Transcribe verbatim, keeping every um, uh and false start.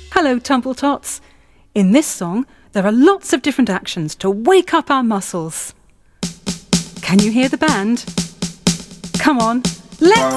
Hello, Tumble-tots. In this song, there are lots of different actions to wake up our muscles. Can you hear the band? Come on, let's